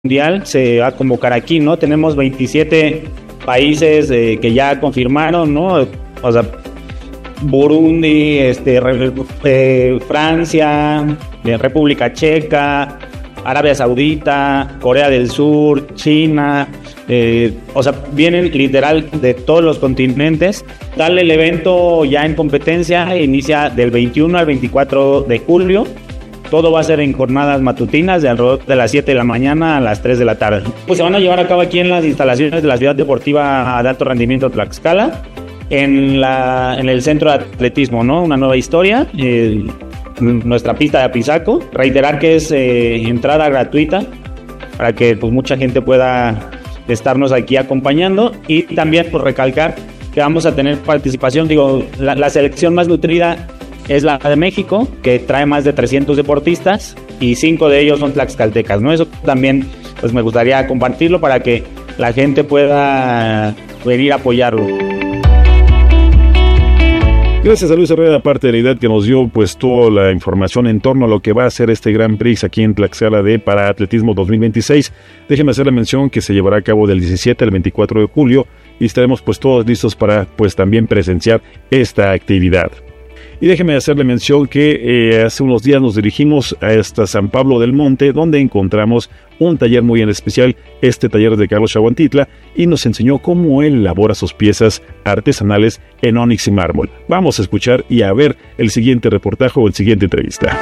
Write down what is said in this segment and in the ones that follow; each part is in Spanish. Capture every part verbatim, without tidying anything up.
mundial se va a convocar aquí, ¿no? Tenemos veintisiete países eh, que ya confirmaron, ¿no? O sea, Burundi, este, eh, Francia, eh, República Checa, Arabia Saudita, Corea del Sur, China, eh, o sea, vienen literal de todos los continentes. Tal el evento ya en competencia inicia del veintiuno al veinticuatro de julio. Todo va a ser en jornadas matutinas de alrededor de las siete de la mañana a las tres de la tarde. Pues se van a llevar a cabo aquí en las instalaciones de la Ciudad Deportiva de Alto Rendimiento Tlaxcala, en, la, en el centro de atletismo, ¿no? Una nueva historia, eh, nuestra pista de Apizaco. Reiterar que es eh, entrada gratuita para que pues mucha gente pueda estarnos aquí acompañando, y también pues recalcar que vamos a tener participación, digo, la, la selección más nutrida es la de México, que trae más de trescientos deportistas y cinco de ellos son tlaxcaltecas, ¿no? Eso también pues me gustaría compartirlo para que la gente pueda venir a apoyarlo. Gracias a Luis Herrera, parte de la idea que nos dio pues toda la información en torno a lo que va a ser este Gran Prix aquí en Tlaxcala de Paraatletismo dos mil veintiséis. Déjenme hacer la mención que se llevará a cabo del diecisiete al veinticuatro de julio y estaremos pues todos listos para pues también presenciar esta actividad. Y déjeme hacerle mención que eh, hace unos días nos dirigimos hasta San Pablo del Monte, donde encontramos un taller muy en especial, este taller de Carlos Chaguantitla, y nos enseñó cómo él elabora sus piezas artesanales en ónix y mármol. Vamos a escuchar y a ver el siguiente reportaje o el siguiente entrevista.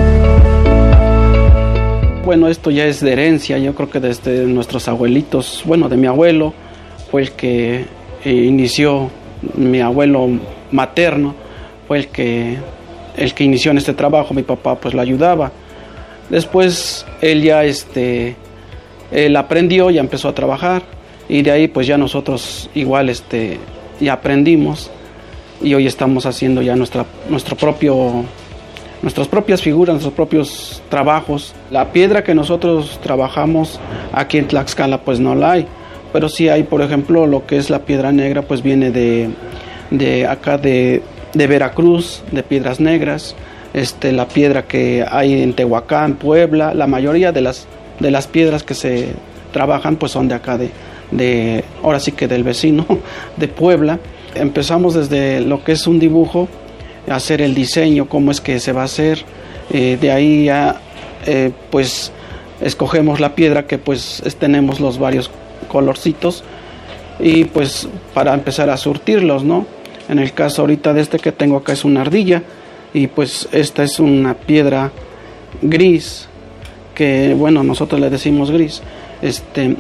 Bueno, esto ya es de herencia, yo creo que desde nuestros abuelitos, bueno, de mi abuelo, fue el que eh, inició, mi abuelo materno, fue el que, el que inició en este trabajo. Mi papá pues lo ayudaba. Después él ya este, él aprendió, ya empezó a trabajar, y de ahí pues ya nosotros igual este, ya aprendimos, y hoy estamos haciendo ya nuestra, nuestro propio, nuestras propias figuras, nuestros propios trabajos. La piedra que nosotros trabajamos aquí en Tlaxcala pues no la hay, pero sí hay, por ejemplo, lo que es la piedra negra, pues viene de, de acá de de Veracruz, de Piedras Negras, este, la piedra que hay en Tehuacán, Puebla. La mayoría de las, de las piedras que se trabajan pues son de acá, de, de, ahora sí que del vecino, de Puebla. Empezamos desde lo que es un dibujo, hacer el diseño, cómo es que se va a hacer, eh, de ahí ya eh, pues escogemos la piedra que pues es, tenemos los varios colorcitos, y pues para empezar a surtirlos, ¿no? En el caso ahorita de este que tengo acá es una ardilla, y pues esta es una piedra gris, que bueno, nosotros le decimos gris, este,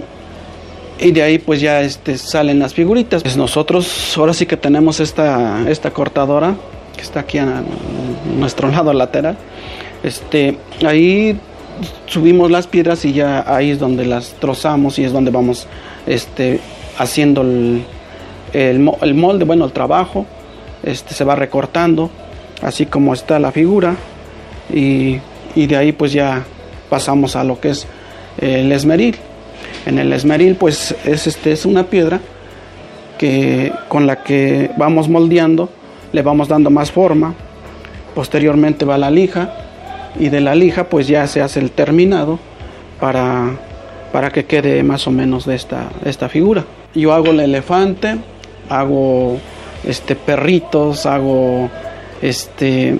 y de ahí pues ya este, salen las figuritas. Pues nosotros ahora sí que tenemos esta, esta cortadora que está aquí a, a nuestro lado lateral, este, ahí subimos las piedras y ya ahí es donde las trozamos, y es donde vamos este, haciendo el El, el molde, bueno, el trabajo, este, se va recortando, así como está la figura, y, y de ahí pues ya pasamos a lo que es el esmeril. En el esmeril pues es, este, es una piedra que, con la que vamos moldeando, le vamos dando más forma, posteriormente va la lija, y de la lija pues ya se hace el terminado para, para que quede más o menos de esta, de esta figura. Yo hago el elefante, hago este perritos, hago este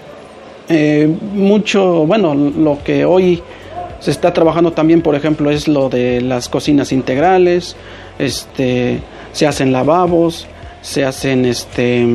eh, mucho, bueno, lo que hoy se está trabajando también, por ejemplo, es lo de las cocinas integrales, este se hacen lavabos, se hacen este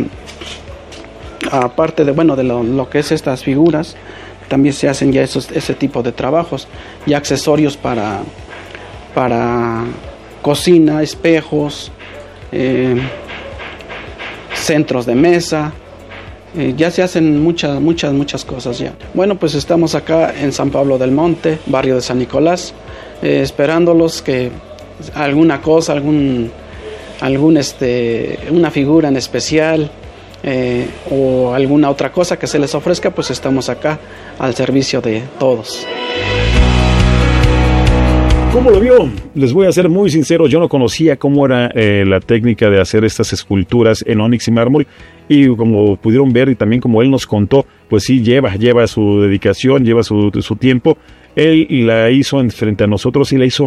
aparte de bueno de lo, lo que es estas figuras, también se hacen ya esos, ese tipo de trabajos, y accesorios para para cocina, espejos, Eh, centros de mesa, eh, ya se hacen muchas, muchas, muchas cosas ya. Bueno, pues estamos acá en San Pablo del Monte, barrio de San Nicolás, eh, esperándolos que alguna cosa, algún, algún este, una figura en especial eh, o alguna otra cosa que se les ofrezca, pues estamos acá al servicio de todos. ¿Cómo lo vio? Les voy a ser muy sincero, yo no conocía cómo era eh, la técnica de hacer estas esculturas en ónix y mármol, y como pudieron ver y también como él nos contó, pues sí, lleva, lleva su dedicación, lleva su, su tiempo, Él la hizo en, frente a nosotros y la hizo